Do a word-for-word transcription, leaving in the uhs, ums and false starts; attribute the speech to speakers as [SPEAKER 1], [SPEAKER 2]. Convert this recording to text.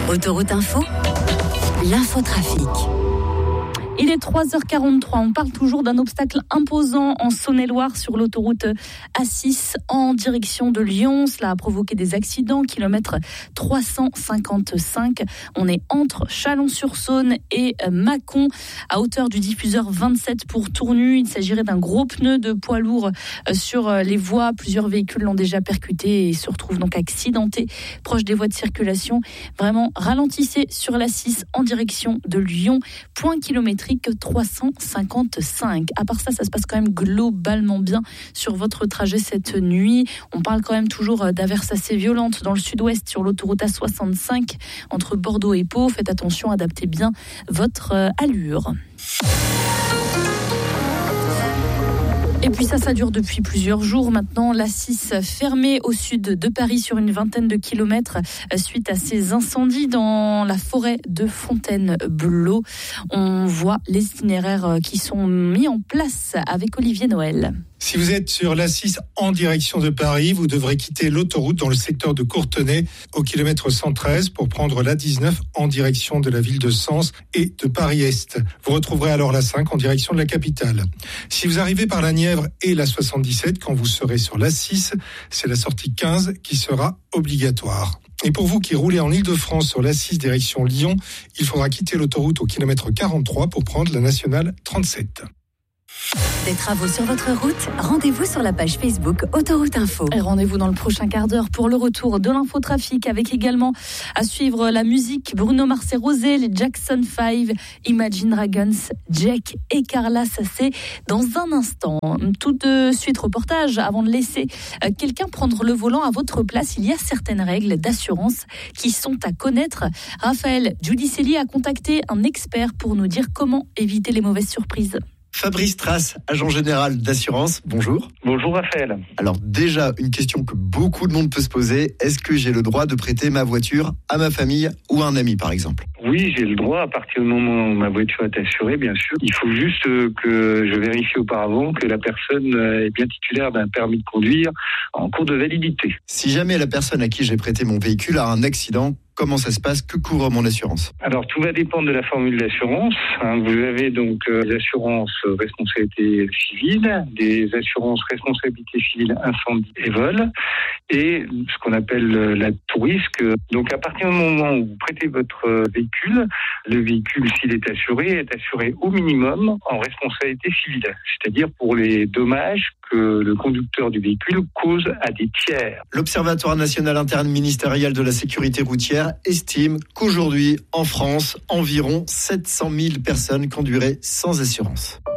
[SPEAKER 1] Autoroute Info, l'infotrafic.
[SPEAKER 2] Il est trois heures quarante-trois, on parle toujours d'un obstacle imposant en Saône-et-Loire sur l'autoroute A six en direction de Lyon. Cela a provoqué des accidents, kilomètre trois cent cinquante-cinq. On est entre Chalon-sur-Saône et Mâcon, à hauteur du diffuseur vingt-sept pour Tournu. Il s'agirait d'un gros pneu de poids lourd sur les voies. Plusieurs véhicules l'ont déjà percuté et se retrouvent donc accidentés proche des voies de circulation. Vraiment, ralentissez sur l'A six en direction de Lyon. Point kilométrique trois cent cinquante-cinq. À part ça, ça se passe quand même globalement bien sur votre trajet cette nuit. On parle quand même toujours d'averses assez violentes dans le sud-ouest sur l'autoroute A soixante-cinq entre Bordeaux et Pau. Faites attention, adaptez bien votre allure. Et puis ça, ça dure depuis plusieurs jours maintenant. L'A six fermée au sud de Paris sur une vingtaine de kilomètres suite à ces incendies dans la forêt de Fontainebleau. On voit les itinéraires qui sont mis en place avec Olivier Noël.
[SPEAKER 3] Si vous êtes sur l'A six en direction de Paris, vous devrez quitter l'autoroute dans le secteur de Courtenay au kilomètre cent treize pour prendre l'A dix-neuf en direction de la ville de Sens et de Paris-Est. Vous retrouverez alors l'A cinq en direction de la capitale. Si vous arrivez par la Nièvre et la soixante-dix-sept, quand vous serez sur l'A six, c'est la sortie quinze qui sera obligatoire. Et pour vous qui roulez en Île-de-France sur l'A six direction Lyon, il faudra quitter l'autoroute au kilomètre quarante-trois pour prendre la nationale trente-sept.
[SPEAKER 1] Des travaux sur votre route, rendez-vous sur la page Facebook Autoroute Info.
[SPEAKER 2] Et rendez-vous dans le prochain quart d'heure pour le retour de l'infotrafic, avec également à suivre la musique Bruno Mars et Rosé, les Jackson five, Imagine Dragons, Jack et Carla, ça c'est dans un instant. Tout de suite reportage avant de laisser quelqu'un prendre le volant à votre place. Il y a certaines règles d'assurance qui sont à connaître. Raphaël Giudicelli a contacté un expert pour nous dire comment éviter les mauvaises surprises.
[SPEAKER 4] Fabrice Trace, agent général d'assurance, bonjour.
[SPEAKER 5] Bonjour Raphaël.
[SPEAKER 4] Alors déjà, une question que beaucoup de monde peut se poser, est-ce que j'ai le droit de prêter ma voiture à ma famille ou à un ami par exemple ?
[SPEAKER 5] Oui, j'ai le droit à partir du moment où ma voiture est assurée, bien sûr. Il faut juste que je vérifie auparavant que la personne est bien titulaire d'un permis de conduire en cours de validité.
[SPEAKER 4] Si jamais la personne à qui j'ai prêté mon véhicule a un accident, comment ça se passe ? Que couvre mon assurance ?
[SPEAKER 5] Alors, tout va dépendre de la formule d'assurance. Hein, vous avez donc euh, des assurances responsabilité civile, des assurances responsabilité civile incendie et vol, et ce qu'on appelle euh, la tout risque. Donc, à partir du moment où vous prêtez votre euh, véhicule, le véhicule, s'il est assuré, est assuré au minimum en responsabilité civile, c'est-à-dire pour les dommages que le conducteur du véhicule cause à des tiers.
[SPEAKER 4] L'Observatoire national interministériel de la sécurité routière estime qu'aujourd'hui, en France, environ sept cent mille personnes conduiraient sans assurance.